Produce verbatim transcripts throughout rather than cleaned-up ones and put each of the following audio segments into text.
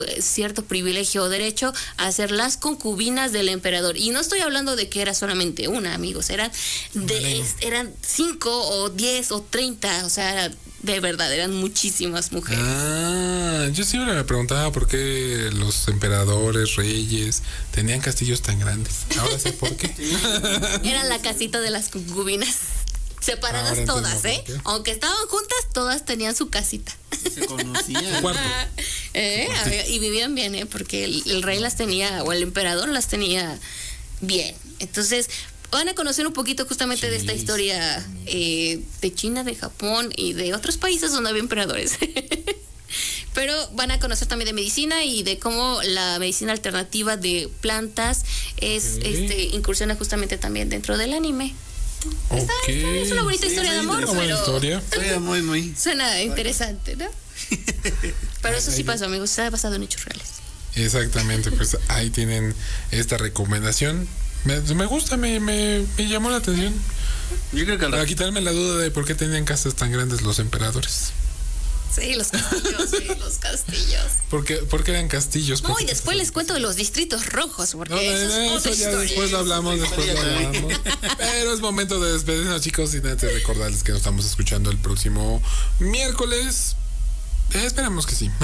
cierto privilegio o derecho a ser las concubinas del emperador. Y no estoy hablando de que era solamente una, amigos, eran de, eran cinco o diez o treinta, o sea, de verdad, eran muchísimas mujeres. Ah, yo siempre me preguntaba por qué los emperadores, reyes, tenían castillos tan grandes. Ahora sé por qué. Era la casita de las concubinas. Separadas ahora todas, ¿eh? Aunque estaban juntas, todas tenían su casita. Se conocían. Su cuarto. ¿Eh? Su Y vivían bien, ¿eh? Porque el, el rey las tenía, o el emperador las tenía bien. Entonces, van a conocer un poquito justamente sí, de esta historia eh, de China, de Japón y de otros países donde había emperadores. Pero van a conocer también de medicina y de cómo la medicina alternativa de plantas es, okay. este, incursiona justamente también dentro del anime. Okay. Está, está, es una bonita sí, historia de amor, una buena historia. Suena muy, muy. Suena interesante, ¿no? Pero eso sí pasó, amigos, está basado en hechos reales. Exactamente, pues ahí tienen esta recomendación. Me, me gusta, me, me, me llamó la atención. Yo creo que para quitarme la duda de por qué tenían casas tan grandes los emperadores. Sí, los castillos, sí, los castillos. ¿Por qué, por qué eran castillos? No, y después les cuento de los distritos rojos, porque no, eso, no, es eso ya historia. Después lo hablamos, después lo hablamos. Pero es momento de despedirnos, chicos, y antes de recordarles que nos estamos escuchando el próximo miércoles. Eh, esperemos que sí.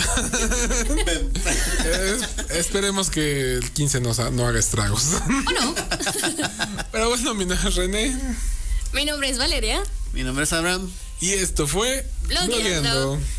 eh, esperemos que el quince no, no haga estragos. ¿O no? Pero bueno, mi nombre es René. Mi nombre es Valeria. Mi nombre es Abraham. Y esto fue Blogueando.